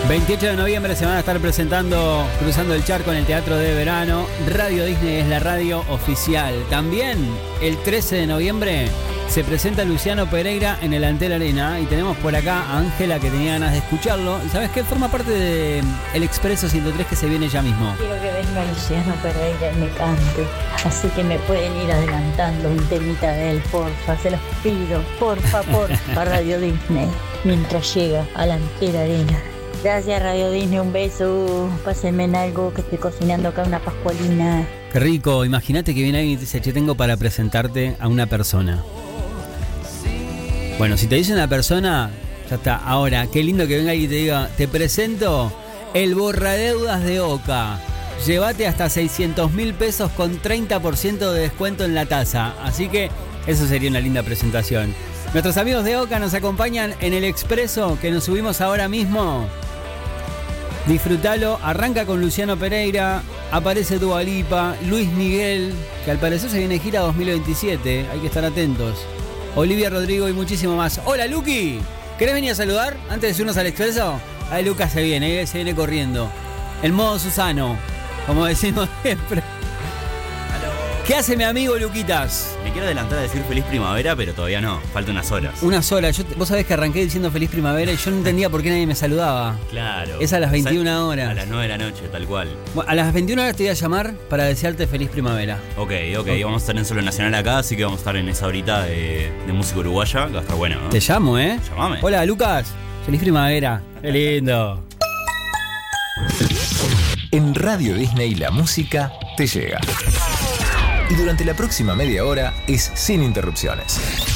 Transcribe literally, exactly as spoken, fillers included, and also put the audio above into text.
veintiocho de noviembre se van a estar presentando Cruzando el Charco en el Teatro de Verano. Radio Disney es la radio oficial. También el trece de noviembre se presenta Luciano Pereira en el Antel Arena. Y tenemos por acá a Ángela, que tenía ganas de escucharlo. ¿Y sabes qué? Forma parte de El Expreso ciento tres, que se viene ya mismo. Quiero que venga Luciano Pereira y me cante. Así que me pueden ir adelantando un temita de él, porfa. Se los pido, porfa, porfa, Radio Disney. Mientras llega al Antel Arena. Gracias, Radio Disney, un beso. Pásenme en algo, que estoy cocinando acá una pascualina. Qué rico. Imagínate que viene alguien y te dice: che, tengo para presentarte a una persona. Bueno, si te dice una persona, ya está. Ahora, qué lindo que venga alguien y te diga: te presento el borradeudas de Oca. Llévate hasta seiscientos mil pesos con treinta por ciento de descuento en la tasa. Así que eso sería una linda presentación. Nuestros amigos de Oca nos acompañan en el Expreso, que nos subimos ahora mismo. Disfrutalo, arranca con Luciano Pereira, aparece Dua Lipa, Luis Miguel, que al parecer se viene de gira dos mil veintisiete, hay que estar atentos. Olivia Rodrigo y muchísimo más. Hola, Luqui, ¿querés venir a saludar antes de subirnos al Expreso? Ahí Lucas se viene, se viene corriendo. En modo Susano, como decimos siempre. ¿Qué hace mi amigo Luquitas? Me quiero adelantar a decir feliz primavera, pero todavía no, falta unas horas. Unas horas, yo, vos sabés que arranqué diciendo feliz primavera y yo no entendía por qué nadie me saludaba. Claro. Es a las veintiuna horas. A las nueve de la noche, tal cual. Bueno, a las veintiuna horas te voy a llamar para desearte feliz primavera. Ok, ok, okay. Vamos a estar en Solo Nacional acá, así que vamos a estar en esa horita de, de música uruguaya, que va a estar bueno, ¿no? Te llamo, ¿eh? Llamame. Hola, Lucas. Feliz primavera. Qué lindo. En Radio Disney la música te llega. Y durante la próxima media hora es sin interrupciones.